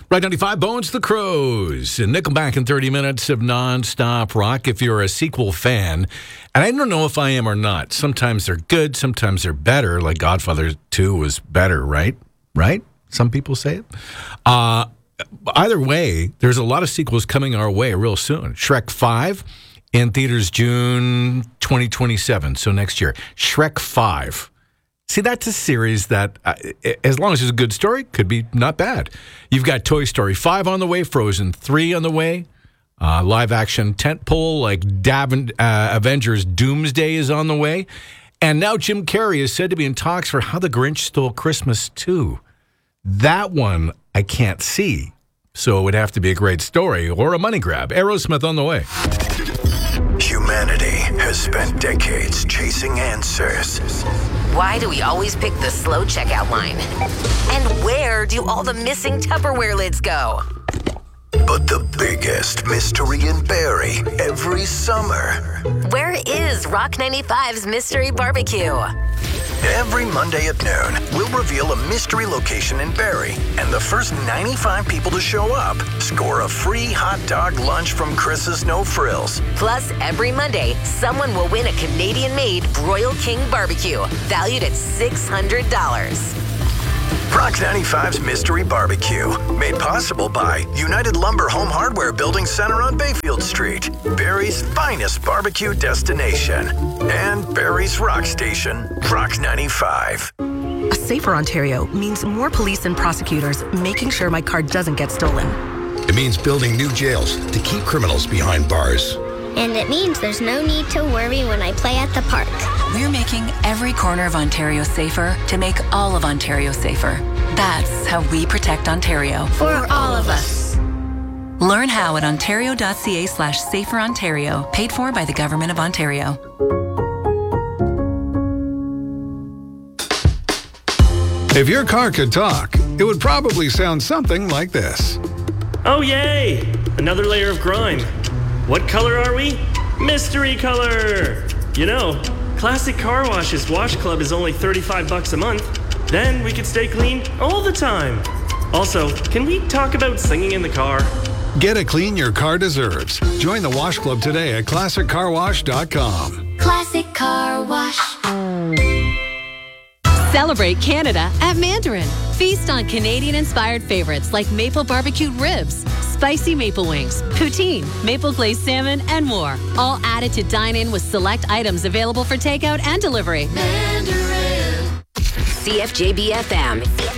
Right 95, Bones the Crows, and Nickelback in 30 minutes of non-stop rock. If you're a sequel fan, and I don't know if I am or not, sometimes they're good, sometimes they're better, like Godfather 2 was better, right? Right? Some people say it. Either way, there's a lot of sequels coming our way real soon. Shrek 5 in theaters June 2027, so next year. Shrek 5. See, that's a series that, as long as it's a good story, could be not bad. You've got Toy Story 5 on the way, Frozen 3 on the way, live-action tentpole like Avengers Doomsday is on the way, and now Jim Carrey is said to be in talks for How the Grinch Stole Christmas 2. That one I can't see, so it would have to be a great story or a money grab. Aerosmith on the way. Humanity has spent decades chasing answers. Why do we always pick the slow checkout line? And where do all the missing Tupperware lids go? But the biggest mystery in Barrie every summer. Where is Rock 95's Mystery Barbecue? Every Monday at noon, we'll reveal a mystery location in Barrie, and the first 95 people to show up score a free hot dog lunch from Chris's No Frills. Plus, every Monday, someone will win a Canadian-made Royal King Barbecue, valued at $600. Rock 95's Mystery Barbecue, made possible by United Lumber Home Hardware Building Center on Bayfield Street, Barrie's finest barbecue destination, and Barrie's rock station, Rock 95. A safer Ontario means more police and prosecutors making sure my car doesn't get stolen. It means building new jails to keep criminals behind bars. And it means there's no need to worry when I play at the park. We're making every corner of Ontario safer to make all of Ontario safer. That's how we protect Ontario. For all of us. Learn how at ontario.ca/saferontario, paid for by the Government of Ontario. If your car could talk, it would probably sound something like this. Oh, yay! Another layer of grime. What color are we? Mystery color! You know, Classic Car Wash's Wash Club is only $35 a month. Then we could stay clean all the time. Also, can we talk about singing in the car? Get a clean your car deserves. Join the Wash Club today at ClassicCarWash.com. Classic Car Wash. Celebrate Canada at Mandarin. Feast on Canadian-inspired favorites like maple barbecued ribs, spicy maple wings, poutine, maple glazed salmon, and more. All added to dine in with select items available for takeout and delivery. CFJB FM.